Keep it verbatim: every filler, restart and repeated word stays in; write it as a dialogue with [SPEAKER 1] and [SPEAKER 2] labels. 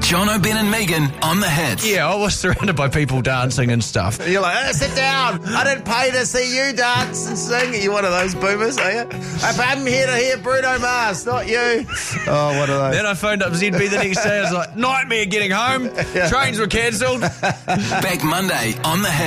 [SPEAKER 1] John O'Ben and Megan on the Hits.
[SPEAKER 2] Yeah, I was surrounded by people dancing and stuff.
[SPEAKER 3] You're like, oh, sit down. I didn't pay to see you dance and sing. You're one of those boomers, are you? I'm here to hear Bruno Mars, not you. Oh, what are those?
[SPEAKER 2] Then I phoned up Z B the next day. I was like, nightmare getting home.
[SPEAKER 3] Yeah.
[SPEAKER 2] Trains were cancelled.
[SPEAKER 1] Back Monday on the Hits.